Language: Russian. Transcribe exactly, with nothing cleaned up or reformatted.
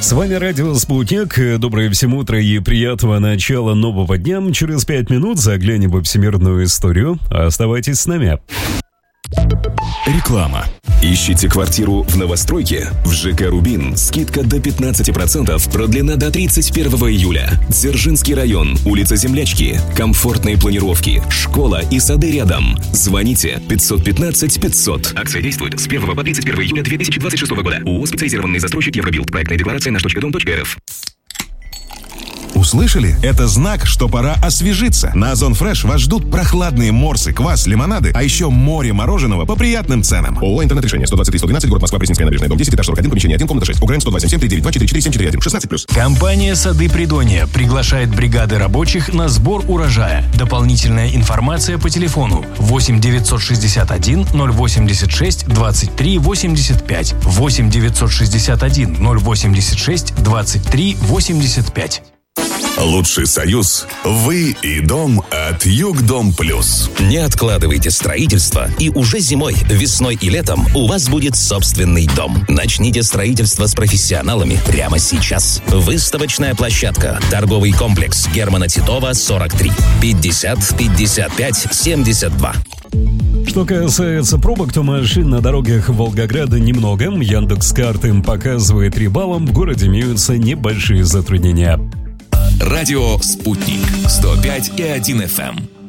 С вами радио «Спутник». Доброе всем утро и приятного начала нового дня. Через пять минут заглянем во всемирную историю. Оставайтесь с нами. Реклама. Ищите квартиру в новостройке? В ЖК «Рубин» скидка до пятнадцать процентов продлена до тридцать первого июля. Дзержинский район, улица Землячки, комфортные планировки, школа и сады рядом. Звоните пятьсот пятнадцать пятьсот. Акция действует с первого по тридцать первого июля две тысячи двадцать шестого года. ООО «Специализированный застройщик Евробилд». Проектная декларация наш точка дом точка эр эф. Услышали? Это знак, что пора освежиться. На Озон Фреш вас ждут прохладные морсы, квас, лимонады, а еще море мороженого по приятным ценам. ООО «Интернет-решение». сто двадцать три сто двенадцать, город Москва, Пресненская набережная, дом десять, этаж сорок один, помещение один, комната шесть. УГРН сто два семь семь три девять два четыре четыре семь четыре один. шестнадцать плюс. Компания «Сады Придонья» приглашает бригады рабочих на сбор урожая. Дополнительная информация по телефону восемь девятьсот шестьдесят один ноль восемьдесят шесть двадцать три восемьдесят пять, восемь девятьсот шестьдесят один ноль восемьдесят шесть двадцать три восемьдесят пять. Лучший союз – вы и дом от Югдом Плюс. Не откладывайте строительство, и уже зимой, весной и летом у вас будет собственный дом. Начните строительство с профессионалами прямо сейчас. Выставочная площадка. Торговый комплекс Германа Титова, сорок три. пятьдесят пятьдесят пять семьдесят два. Что касается пробок, то машин на дорогах Волгограда немного. Яндекс.Карты показывает три балла. В городе имеются небольшие затруднения. Радио «Спутник» сто пять и один эф эм.